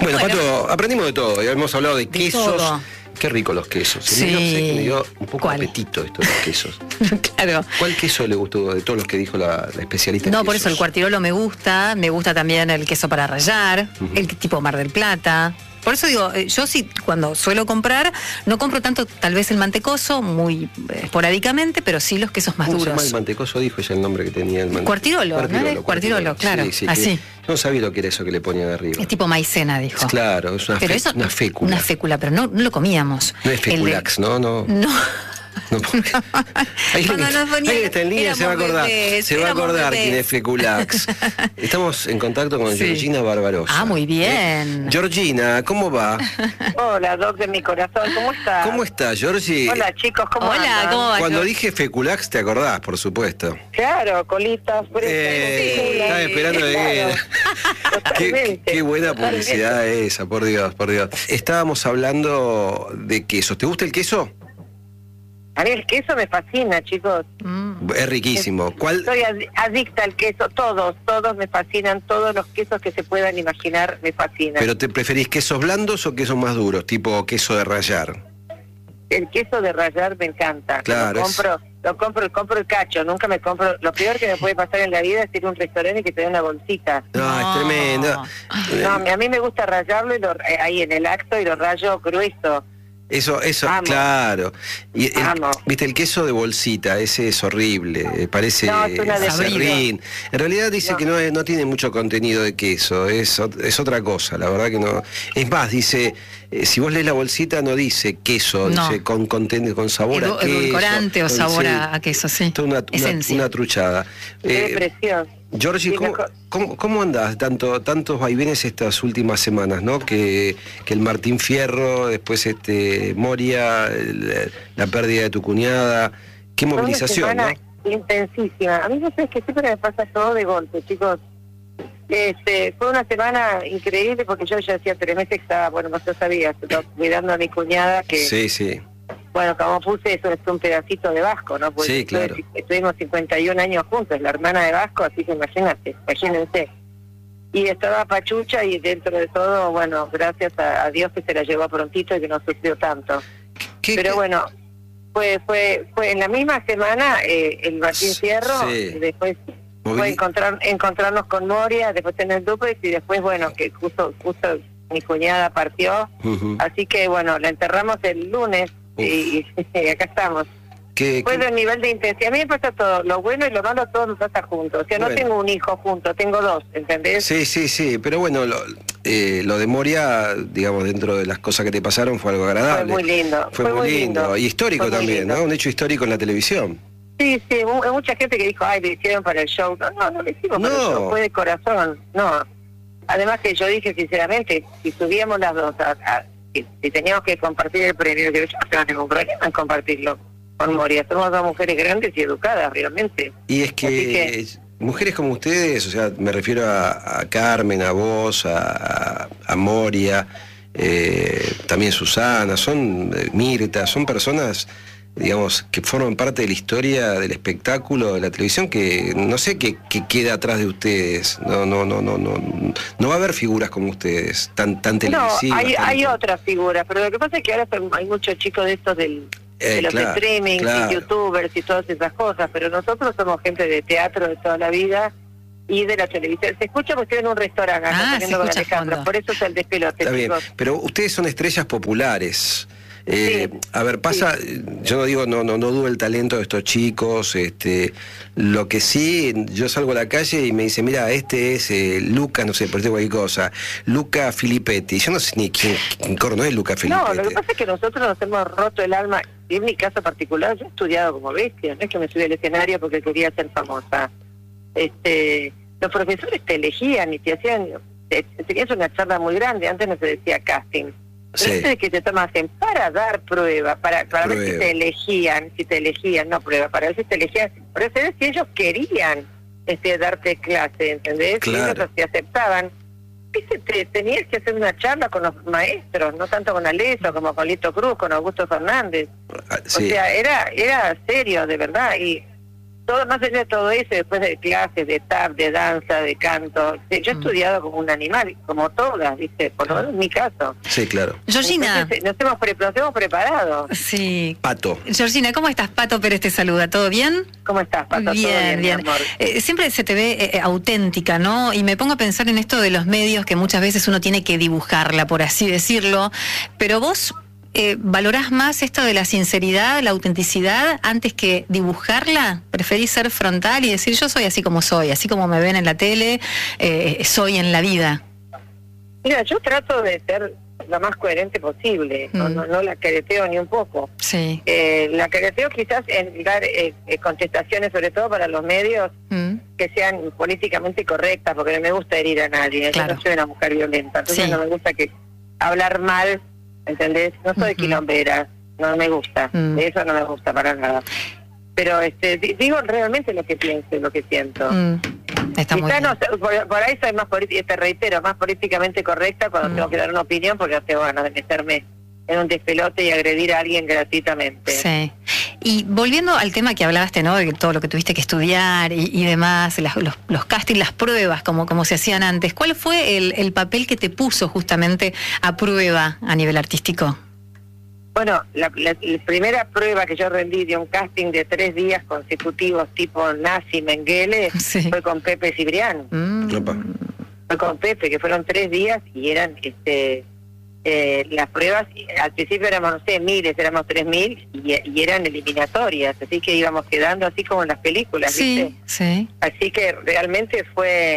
Bueno, Pato, aprendimos de todo. Ya hemos hablado de quesos. Todo. Qué rico los quesos. Sí. Me dio un poco de apetito esto de los quesos. Claro. ¿Cuál queso le gustó de todos los que dijo la especialista? No, en por quesos? eso el Cuartirolo me gusta también el queso para rallar, el tipo Mar del Plata. Por eso digo, yo sí, cuando suelo comprar, no compro tanto tal vez el mantecoso, muy esporádicamente, pero sí los quesos más ¿Cómo se llama duros. el mantecoso? Dijo ella el nombre que tenía el mantecoso. Cuartirolo, ¿no? Cuartirolo, claro, Sí, así. No sabía lo que era eso que le ponían arriba. Es tipo maicena, dijo. Claro, es una, Pero eso, una fécula. Una fécula, pero no lo comíamos. No es feculax, ¿no? No. No, porque alguien que está en línea se va a acordar. Se va a acordar quién es Feculax. Estamos en contacto con Georgina Barbarosa. Ah, muy bien. Georgina, ¿cómo va? Hola, Doc de mi corazón, ¿cómo estás? ¿Cómo estás, Georgie? Hola, chicos, ¿cómo andan? ¿cómo va? Cuando dije Feculax, te acordás, por supuesto. Claro, colitas, Estaba esperando de qué buena publicidad esa, por Dios, por Dios. Estábamos hablando de quesos. ¿Te gusta el queso? A mí el queso me fascina, chicos. Es riquísimo. ¿Cuál? Soy adicta al queso, todos me fascinan, todos los quesos que se puedan imaginar me fascinan. ¿Pero te preferís quesos blandos o quesos más duros, tipo queso de rallar? El queso de rallar me encanta. Claro. Compro el cacho, nunca me compro. Lo peor que me puede pasar en la vida es ir a un restaurante y que te dé una bolsita. No, es tremendo. No, a mí me gusta rallarlo ahí en el acto y lo rayo grueso. Eso, Amo. claro. Y Amo. viste, el queso de bolsita, ese es horrible, parece No, es una serrín. En realidad dice que no tiene mucho contenido de queso, es otra cosa, la verdad que no. Es más, dice, si vos lees la bolsita no dice queso, No. dice con sabor a queso. Edulcorante o sabor Sí. a queso, sí. Esto es una truchada. Qué precioso. Georgie, Sí, ¿cómo andás? Tantos vaivenes estas últimas semanas, ¿no? Que el Martín Fierro, después Moria, la pérdida de tu cuñada. Qué movilización, Fue una ¿no? semana intensísima. A mí no sé, es que siempre me pasa todo de golpe, chicos. Fue una semana increíble porque yo ya hacía 3 meses que estaba, bueno, vos lo sabías, cuidando a mi cuñada que... Sí. Bueno, como puse, eso es un pedacito de Vasco, ¿no? Pues Sí, claro. Estuvimos 51 años juntos, la hermana de Vasco, así que imagínense. Y estaba pachucha y dentro de todo, bueno, gracias a Dios que se la llevó prontito y que no sufrió tanto. Pero bueno, fue en la misma semana el Martín Fierro, después fue encontrarnos con Moria, después en el duplex y después, bueno, que justo mi cuñada partió. Así que, bueno, la enterramos el lunes. Y acá estamos. Fue del nivel de intensidad. A mí me pasa todo, lo bueno y lo malo, todo me pasa juntos. O sea, no tengo un hijo junto, tengo 2, ¿entendés? Sí, pero bueno, lo de Moria, digamos, dentro de las cosas que te pasaron fue algo agradable. Fue muy lindo. Fue muy lindo. Y histórico también, ¿no? Un hecho histórico en la televisión. Sí, hay mucha gente que dijo, lo hicieron para el show. No lo hicimos para el show, fue de corazón. No. Además que yo dije, sinceramente, si subíamos las dos si teníamos que compartir el premio, yo no tengo ningún problema en compartirlo con Moria. Somos 2 mujeres grandes y educadas, realmente. Y es que mujeres como ustedes, o sea, me refiero a Carmen, a vos, a Moria, también Susana, Mirta, son personas, digamos, que forman parte de la historia del espectáculo, de la televisión, que no sé qué queda atrás de ustedes. No va a haber figuras como ustedes, tan televisivas. No, hay otras figuras, pero lo que pasa es que ahora hay muchos chicos de estos de los streaming, y youtubers y todas esas cosas, pero nosotros somos gente de teatro de toda la vida y de la televisión. Se escucha porque estoy en un restaurante acá comiendo con Alejandro, por eso es el despelote. Está bien, pero ustedes son estrellas populares. A ver, pasa, yo no digo, no dudo el talento de estos chicos, lo que sí, yo salgo a la calle y me dice, mira, este es Luca, no sé, por decir cualquier cosa, Luca Filippetti. Yo no sé ni quién corno es Luca Filippetti. No, lo que pasa es que nosotros nos hemos roto el alma, y en mi caso particular, yo he estudiado como bestia, no es que me subí al escenario porque quería ser famosa. Los profesores te elegían y te hacían, tenías una charla muy grande, antes no se decía casting. De que te tomasen para dar prueba, para ver si te elegían, no prueba, para ver si te elegían, para ver si ellos querían darte clase, ¿entendés? Claro. Y ellos te aceptaban. Tenías que hacer una charla con los maestros, no tanto con Aleso, como con Lito Cruz, con Augusto Fernández. O sea, era serio, de verdad, y todo más allá de todo eso, después de clases, de tap, de danza, de canto, yo he estudiado como un animal, como todas, ¿viste? Por lo menos en mi caso. Sí, claro. Georgina. Entonces, nos hemos preparado. Sí. Pato. Georgina, ¿cómo estás? Pato Pérez te saluda, ¿todo bien? ¿Cómo estás, Pato? ¿Todo Bien, mi amor? Siempre se te ve auténtica, ¿no? Y me pongo a pensar en esto de los medios, que muchas veces uno tiene que dibujarla, por así decirlo, pero vos valorás más esto de la sinceridad, la autenticidad, antes que dibujarla. ¿Preferís ser frontal y decir yo soy así como me ven en la tele, soy en la vida? Mira, yo trato de ser lo más coherente posible, no la careteo ni un poco. Sí. La careteo quizás en dar contestaciones, sobre todo para los medios, que sean políticamente correctas, porque no me gusta herir a nadie. Claro. Yo no soy una mujer violenta, entonces no me gusta hablar mal, ¿entendés? No soy quilombera, no me gusta, de eso no me gusta para nada. Pero digo realmente lo que pienso y lo que siento. Está muy bien. No, por ahí soy más te reitero, más políticamente correcta cuando tengo que dar una opinión, porque no tengo ganas de meterme en un despelote y agredir a alguien gratuitamente. Sí. Y volviendo al tema que hablaste, ¿no? De todo lo que tuviste que estudiar y demás, los castings, las pruebas, como se hacían antes. ¿Cuál fue el papel que te puso justamente a prueba a nivel artístico? Bueno, la primera prueba que yo rendí de un casting de 3 días consecutivos, tipo Nazi Mengele, fue con Pepe Cibrián. Fue con Pepe, que fueron 3 días y eran las pruebas, al principio éramos, no sé, miles, éramos 3.000 y eran eliminatorias, así que íbamos quedando así como en las películas, ¿viste? Sí. Así que realmente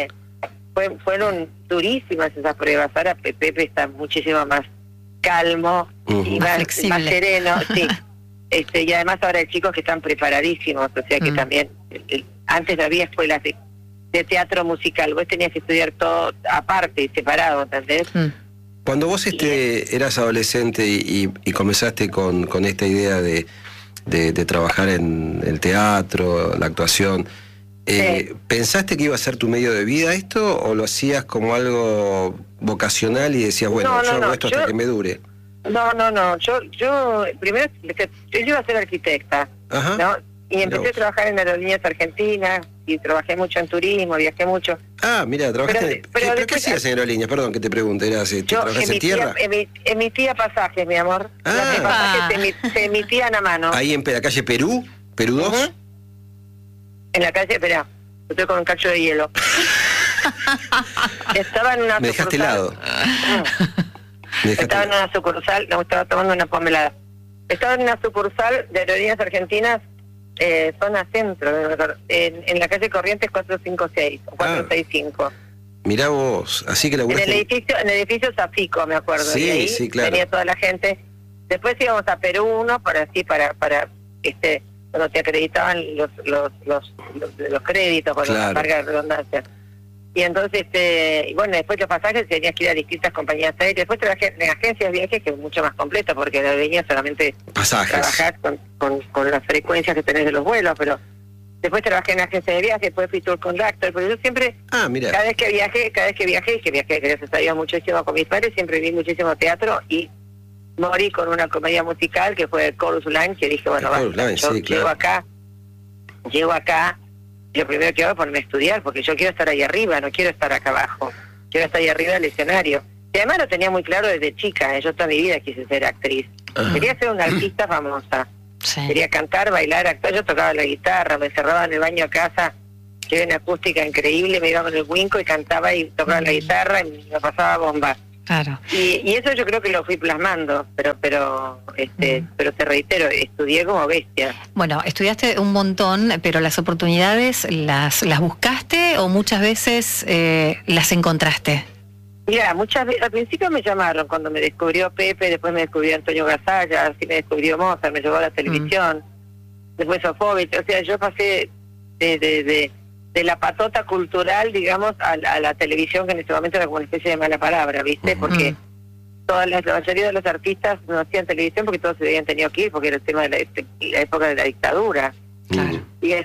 fueron durísimas esas pruebas. Ahora Pepe está muchísimo más calmo y más sereno, sí. Y además ahora hay chicos que están preparadísimos, o sea que también antes no había escuelas de teatro musical, vos tenías que estudiar todo aparte y separado, ¿entendés? Cuando vos eras adolescente y comenzaste con esta idea de trabajar en el teatro, la actuación, ¿pensaste que iba a ser tu medio de vida esto o lo hacías como algo vocacional y decías, bueno, yo hago esto hasta que me dure? No, yo primero yo iba a ser arquitecta, ¿no? Y empecé a trabajar en aerolíneas argentinas y trabajé mucho en turismo, viajé mucho. Ah, mira, trabajaste ¿pero qué hacías en aerolíneas? Perdón que te pregunte, ¿trabajás en tierra? Emitía pasajes, mi amor. Los pasajes se emitían a mano. ¿Ahí en la calle Perú? ¿Perú 2? En la calle, esperá, estoy con un cacho de hielo. Estaba en una me dejaste helado. Estaba en una sucursal, no, estaba tomando una pomelada. Estaba en una sucursal de Aerolíneas Argentinas, zona centro, en la calle Corrientes 456 o 465. Mirá vos, así que laburaste... En el edificio Zafico, me acuerdo. Sí, y ahí sí, claro. Venía toda la gente. Después íbamos a Perú 1 para cuando te acreditaban los créditos con la carga de redundancia. Y entonces, y bueno, después los pasajes tenías que ir a distintas compañías aéreas. Después trabajé en agencias de viajes, que es mucho más completo, porque la aerolínea solamente trabajás con las frecuencias que tenés de los vuelos, pero después trabajé en agencias de viajes, después fui tour conductor, pero yo siempre, cada vez que viajé, gracias a Dios muchísimo con mis padres, siempre vi muchísimo teatro y morí con una comedia musical que fue Chorus Line, que dije, bueno, llego acá, lo primero que hago es ponerme a estudiar, porque yo quiero estar ahí arriba, no quiero estar acá abajo, quiero estar ahí arriba del escenario. Y además lo tenía muy claro desde chica, yo toda mi vida quise ser actriz. Quería ser una artista famosa, quería cantar, bailar, actuar. Yo tocaba la guitarra, me encerraba en el baño a casa, que era una acústica increíble, me iba con el Winco y cantaba y tocaba la guitarra y me pasaba bomba. Claro. Y eso yo creo que lo fui plasmando, pero te reitero, estudié como bestia. Bueno, estudiaste un montón, pero las oportunidades las buscaste o muchas veces las encontraste. Mira, muchas veces, al principio me llamaron cuando me descubrió Pepe, después me descubrió Antonio Gasalla, así me descubrió Mozart, me llevó a la televisión, después Sofovich, o sea, yo pasé de la patota cultural, digamos, a la televisión, que en ese momento era como una especie de mala palabra, ¿viste? Porque la mayoría de los artistas no hacían televisión porque todos se habían tenido que ir, porque era el tema de la época de la dictadura. Claro.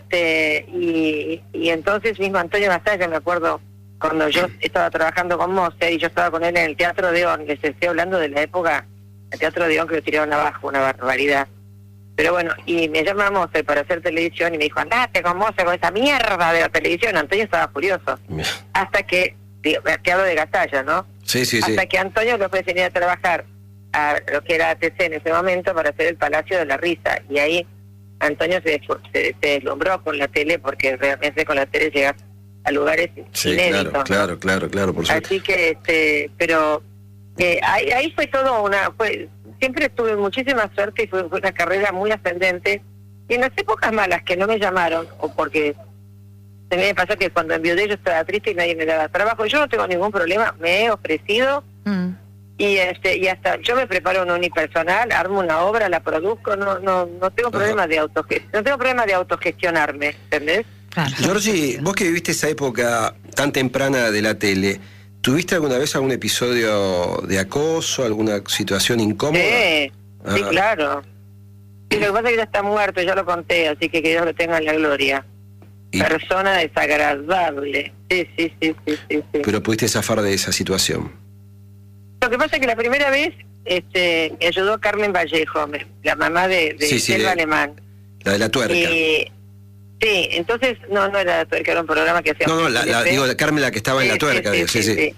Y entonces mismo Antonio Gasalla, me acuerdo, cuando yo estaba trabajando con Mose y yo estaba con él en el Teatro Odeón, les estoy hablando de la época, el Teatro Odeón, que lo tiraron abajo, una barbaridad. Pero bueno, y me llama Mose para hacer televisión y me dijo, andate con Mose, con esa mierda de la televisión. Antonio estaba furioso. Hasta que, que hablo de Gasalla, ¿no? Sí. Hasta que Antonio lo fue a trabajar a lo que era ATC en ese momento para hacer el Palacio de la Risa. Y ahí Antonio se deslumbró con la tele, porque realmente con la tele llegas a lugares inéditos. Claro, por supuesto. Así que, pero ahí fue todo siempre tuve muchísima suerte y fue una carrera muy ascendente. Y en las épocas malas que no me llamaron, o porque se me pasó que cuando enviudé yo estaba triste y nadie me daba trabajo, yo no tengo ningún problema, me he ofrecido y hasta yo me preparo un unipersonal, armo una obra, la produzco, no tengo problema de autogestionarme, ¿entendés? Claro. Georgie, vos que viviste esa época tan temprana de la tele, ¿tuviste alguna vez algún episodio de acoso, alguna situación incómoda? Sí, claro. Y lo que pasa es que ya está muerto, ya lo conté, así que Dios lo tenga en la gloria. Persona desagradable. Sí. Pero pudiste zafar de esa situación. Lo que pasa es que la primera vez me ayudó Carmen Vallejo, la mamá de Selva Alemán. La de la tuerca. Sí, entonces, no era la tuerca, era un programa que hacíamos. Digo, Carmen, la que estaba en la tuerca. Sí.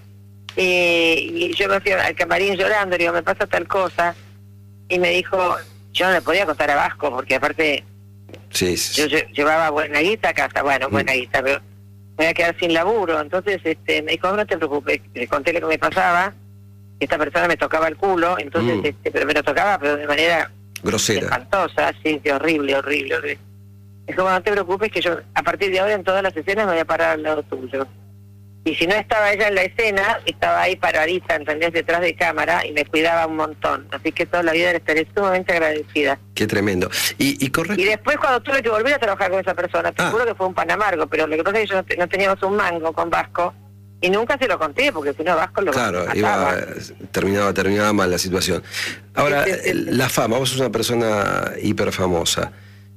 Y yo me fui al camarín llorando, digo, me pasa tal cosa. Y me dijo, yo no le podía contar a Vasco, porque aparte yo llevaba buena guita a casa, buena guita, pero me voy a quedar sin laburo. Entonces me dijo, no te preocupes, le conté lo que me pasaba, esta persona me tocaba el culo, entonces pero me lo tocaba, pero de manera grosera, espantosa, horrible. Es como, no te preocupes, que yo a partir de ahora en todas las escenas me voy a parar al lado tuyo. Y si no estaba ella en la escena, estaba ahí paradita, ¿entendés? Detrás de cámara, y me cuidaba un montón. Así que toda la vida le estaré sumamente agradecida. Qué tremendo. Y correcto. Y después cuando tuve que volver a trabajar con esa persona, te juro que fue un pan amargo, pero lo que pasa es que yo no teníamos un mango con Vasco, y nunca se lo conté, porque si no Vasco lo mataba. Terminaba mal la situación. Ahora, la fama, vos sos una persona hiper famosa.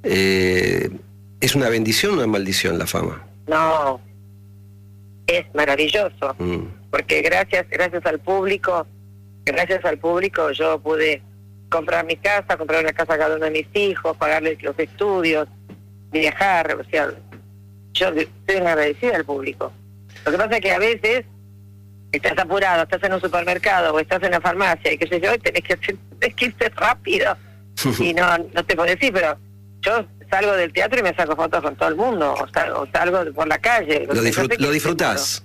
¿Es una bendición o una maldición la fama? No, es maravilloso, porque gracias al público yo pude comprar mi casa, comprar una casa a cada uno de mis hijos, pagarles los estudios, viajar, o sea, yo estoy agradecida al público. Lo que pasa es que a veces estás apurado, estás en un supermercado o estás en la farmacia y qué sé yo, y tenés que irte rápido y no te puedo decir, pero yo salgo del teatro y me saco fotos con todo el mundo, o salgo por la calle. Lo disfrutás.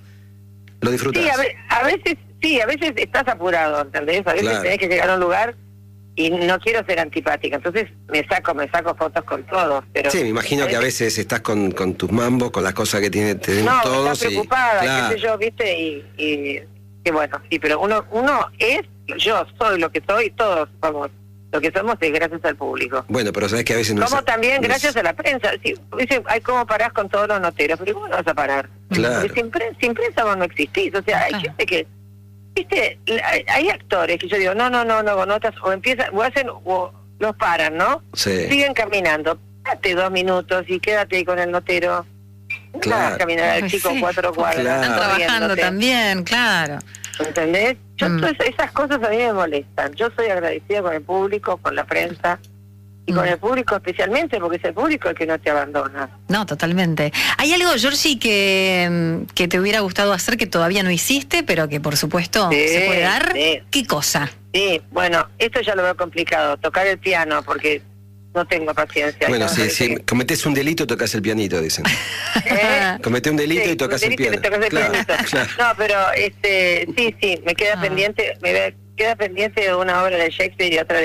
Sí, a veces estás apurado, ¿entendés? A veces tenés que llegar a un lugar y no quiero ser antipática, entonces me saco fotos con todos. Pero sí, me imagino que a veces estás con tus mambos, con las cosas que tenemos todos. Estás preocupada, qué sé yo, ¿viste? Y que bueno, sí, pero uno yo soy lo que soy, todos somos. Lo que somos es gracias al público. Bueno, pero sabes que a veces no. Como también gracias a la prensa. Sí, dicen, ¿cómo parás con todos los noteros? Pero ¿cómo no vas a parar? Claro. Porque sin prensa vos no existís. O sea, hay gente que, viste, hay actores que yo digo, no, con notas, o empiezan, o los paran, ¿no? Sí. Siguen caminando. Date 2 minutos y quédate ahí con el notero. No vas a caminar al chico 4 cuadras. Claro. Están trabajando también, claro. ¿Entendés? Todas esas cosas a mí me molestan. Yo soy agradecida con el público, con la prensa y con el público especialmente, porque es el público el que no te abandona. No, totalmente. ¿Hay algo, Georgie, que te hubiera gustado hacer que todavía no hiciste, pero que por supuesto se puede dar? Sí. ¿Qué cosa? Sí, bueno, esto ya lo veo complicado, tocar el piano, porque no tengo paciencia. Bueno, si cometés un delito, tocas el pianito, dicen. Cometés un delito y tocas el piano. Claro. No, pero sí, me queda pendiente, de una obra de Shakespeare y otra de